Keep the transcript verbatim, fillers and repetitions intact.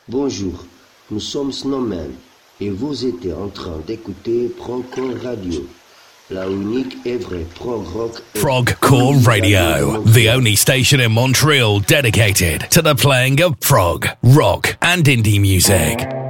Bonjour, nous sommes Snowman et vous êtes en train d'écouter Prog Radio, la unique et vraie prog rock. Prog Core Radio, the only station in Montreal dedicated to the playing of prog, rock and indie music.